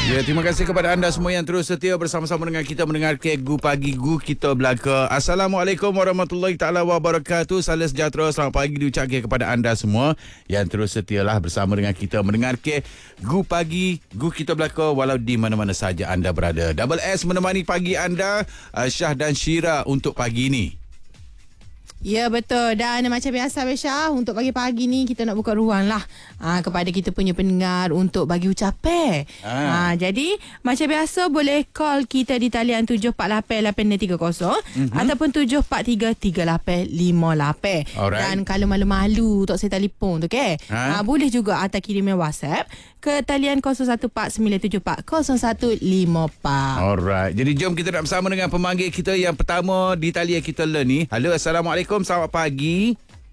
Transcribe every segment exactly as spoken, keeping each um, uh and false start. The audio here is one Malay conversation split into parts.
Ya, terima kasih kepada anda semua yang terus setia bersama-sama dengan kita mendengar Gu Pagi Gu Kita Belaka. Assalamualaikum warahmatullahi taala wabarakatuh. Salam sejahtera, selamat pagi diucapkan kepada anda semua yang terus setialah bersama dengan kita mendengar Gu Pagi Gu Kita Belaka walau di mana-mana saja anda berada. Double S menemani pagi anda, Syah dan Syira untuk pagi ini. Ya, betul. Dan macam biasa Besha, untuk pagi-pagi ni kita nak buka ruang lah ha, kepada kita punya pendengar untuk bagi ucapan. Ha. Ha, jadi macam biasa boleh call kita di talian tujuh empat lapan lapan tiga kosong mm-hmm. ataupun tujuh empat tiga tiga lapan lima lapan. Alright. Dan kalau malu-malu tak saya telefon tu ke, ha? Ha, boleh juga atau kirimnya WhatsApp ke talian kosong satu empat sembilan tujuh empat kosong satu lima empat. Alright. Jadi jom kita nak bersama dengan pemanggil kita yang pertama di talian kita lah ni. Halo, Assalamualaikum. Selamat pagi.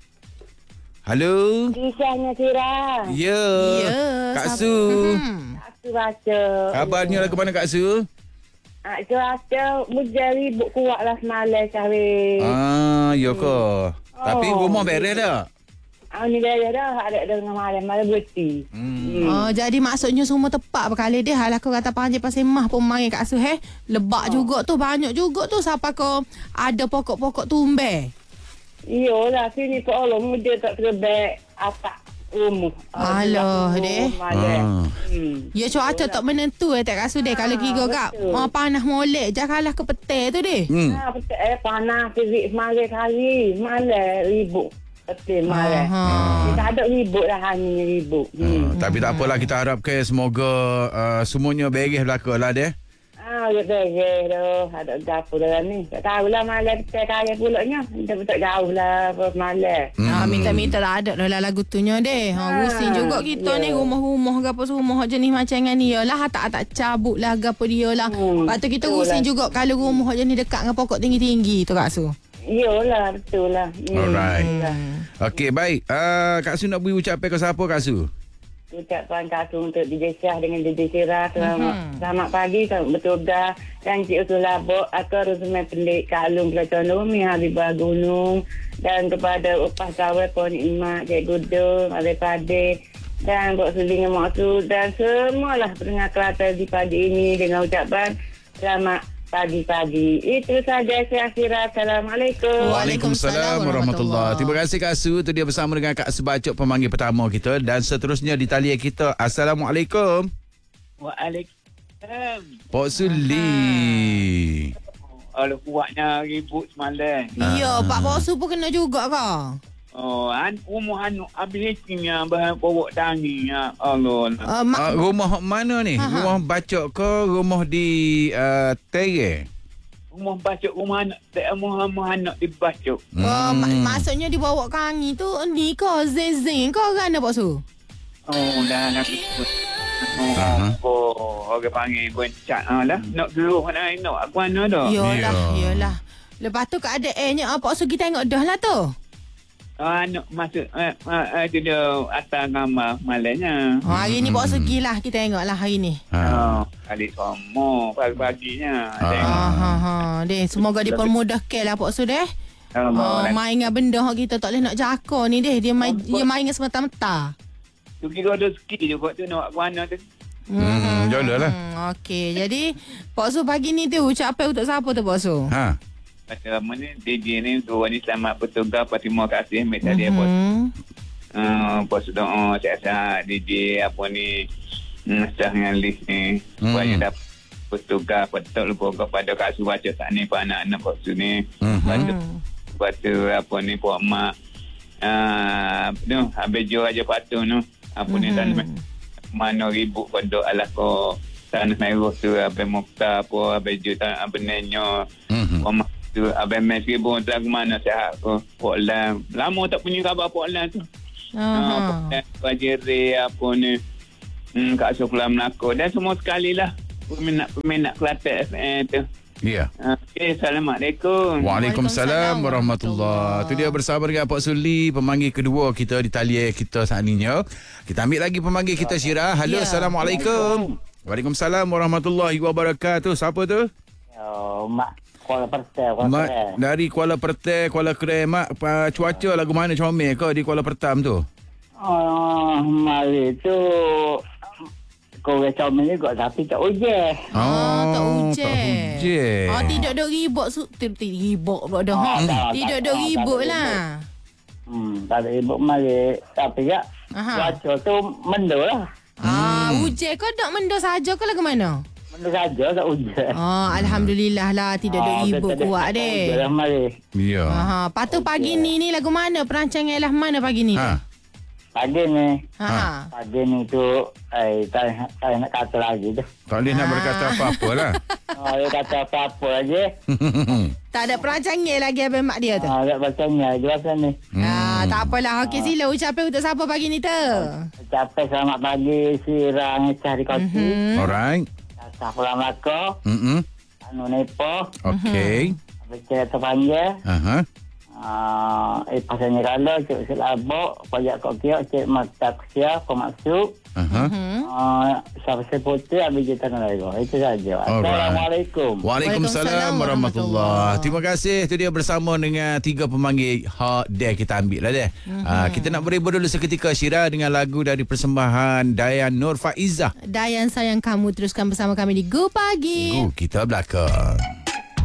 Halo. Kisahnya Syira. Ya. Ya. Kak Su. Hmm. Kak Su baca. Kabarnya lah ke mana Kak Su? Ah, Su baca hujan ribut kuat lah semalam Syahri. Ah, ya ke? Oh. Tapi rumah beres dah. Ah, ni beres dah. Ada dengan malam. Malam berhenti. Hmm. Hmm. Oh, jadi maksudnya semua tepat berkali dia. Hal aku kata panjang pasal mah pun main Kak Su he. Lebak oh. juga tu, banyak juga tu siapa kau ada pokok-pokok tumbe. Iyalah, sini Pak Allah muda tak terbek atak rumah. Alah, deh. Ah. Hmm. Ya, cuaca tak menentu eh tak Kak Su deh. Kalau kira kak, oh, panas molek je kalah ke petai tu deh. Hmm. Ha, betul eh panas terik semalam hari. Malam ribut. Betul malam. Kita ada ribut dah hanya ribut. Uh, Hmm. tapi tak apalah, kita harapkan semoga uh, semuanya beres belaka lah deh. Ah, betul-betul tu. Ada gapo dah ni. Tak tahulah malam kita kaya pulaknya. Kita betul jauh lah malam. Hmm. Ha, minta-minta tak ada lah lagu tunya deh. Ha, pusing juga kita yeah. ni rumah-rumah gapo semua jenis macam ni yalah tak-tak cabut lah gapo dia lah. Hmm, Lepas tu kita pusing juga kalau rumah jenis dekat dengan pokok tinggi-tinggi tu Kak Su. Iyalah, betul lah. Alright. Hmm. Okey, baik. Uh, Kak Su nak beri ucapan ke siapa Kak Su? Ucapan Kak Su untuk D J Syah dengan D J Syira. Selamat, Mm-hmm. selamat pagi, selamat betul dah. Dan Cik Usul Labok, aku harus main pendik Kak Alung Pelacuan Umi, Habibah Gunung. Dan kepada Upah Kawai, Puan Imak, Cik Gudul, Arif Pade. Dan Bok Suling dengan Mak Su. Dan semualah pendengar Kelatan di pagi ini dengan ucapan selamat pagi-pagi. Itu saja saya Syira. Assalamualaikum. Waalaikumsalam warahmatullahi. Terima kasih Kak Su. Itu dia bersama dengan Kak Sebacuk pemanggil pertama kita. Dan seterusnya di talian kita. Assalamualaikum. Waalaikumsalam. Pok Suli. Alah, kuatnya ribut semalam. Ya, Pak Pok Su pun kena juga kah? Oh, an rumah anu habis tinggal bahan pokok tangi. Ya Allah. Uh, mak- Uh, rumah mana ni? Ha, ha. Rumah Bacok ke rumah di uh, Tere? Rumah bacok rumah anak, tak rumah rumah anak dibacok. uh, mak- maksudnya dibawa ke angin tu ni ke zeng-zeng ke kan Pak Su? Oh, dah nak ikut. Aha. Oh, orang panggil goncak ah lah. Nak geruh nak nak aku mana dah. Yalah, Ya. yalah. Lepas tu keadaannya Pak Su kita tengok dah lah tu. Ah, nak masuk eh, eh, itu dia atas gambar malangnya. Oh, hari ni Pak Su gilah kita tengok lah hari ni. Ha. Oh, kali semua pagi-paginya. Ah. Ha ha ha. Deh, semoga dipermudahkan lah Pak Su deh. Oh, Oh, main dengan benda hak kita tak boleh nak jaka ni deh. Dia main dia main dengan semata-mata. tu kira ada rezeki juga tu nak buat mana tu. Hmm, jodoh lah. Hmm, okey. Jadi Pak Su pagi ni tu ucapan untuk siapa tu Pak Su? Ha. Macam mana D J ni tu ni selamat bertugas, terima kasih ambil tadi apa. Hmm. Uh, pas doa sihat-sihat D J apa ni mm, sah dengan list ni Hmm. supaya dapat bertugas betul lupa kepada Kak Su baca saat ni pada anak-anak Kak Su ni. Hmm. Lepas tu apa ni Pak Mak ah uh, tu habis jual aja patu tu apa ni dan mana ribut pada alah ko tanah merah tu habis Mokhtar apa habis jual tanah benenyo. Hmm. Pak tu abang mes ribu tak ke mana sihat ko Portland lama tak punya khabar Portland tu. Aha. Ha, Fajiri apa ni hmm, Kak Sofla Melaka dan semua sekali lah peminat-peminat Kelate F M tu. Ya. Okey, Assalamualaikum. Waalaikumsalam warahmatullahi. Itu dia bersama dengan Pak Suli, pemanggil kedua kita di talian kita saat ini. Kita ambil lagi pemanggil kita Syira. Halo, Ya. Assalamualaikum. Waalaikumsalam warahmatullahi wabarakatuh. Siapa tu? Oh, Mak Kuala Pertai, Kuala Mak Pertai. dari Kuala Pertai, Kuala Kerai. Mak, uh, cuaca lagu mana comel ke di Kuala Pertam tu? Oh, mari tu Kau comel juga tapi tak hujan. Ah, tak Oh, hujan. tak hujan. Oh, tidak duk ribut. Su- tidak ribut pula dah. Ah, Ha. tak, Tidak tak, duk tak, ribut tak lah. Hmm, tak ada ibu mari. Tapi ya, Aha. cuaca tu mendung lah. Ah, hujan kau nak mendung saja ke lagu mana? Mendung saja tak hujan. Oh, alhamdulillah lah tidak duk Ah, ribut tak ada- kuat tak deh. hujan lah mari. Ya. Ha, patut pagi ni ni lagu mana? Perancangan lah mana pagi ni? Ha. Pagi ni, Ha. pagi ni tu, eh, tak, tak nak kata lagi tu. Tak boleh nak berkata apa-apa lah. Oh, dia kata apa-apa aja. Tak ada perancangan lagi abang mak dia tu. Ah, tak bacanya, jelaskan ni. Ah, tak apalah. Okey, sila ucapkan untuk siapa pagi ni tu? Capek selamat pagi, sirang cari kopi. Hmm. Alright. Assalamualaikum, Mm-mm. anu nepo, Okay. habis cerita panjang. Aha. Ah, eh pasanya kalau cik selabok, pajak kok kiok, cik mata kusia, pemaksud. Aha. Hmm. Ah, siapa seputih, habis je tanah lagi. Itu saja. Alright. Assalamualaikum. Waalaikumsalam Waalaikumsalam warahmatullahi. Terima kasih. Itu dia bersama dengan tiga pemanggil hak deh kita ambil lah deh. Mhm. Uh, kita nak berhibur dulu seketika Syira dengan lagu dari persembahan Dayan Nur Faizah. Dayan sayang kamu teruskan bersama kami di Go Pagi. Gu kita belakang.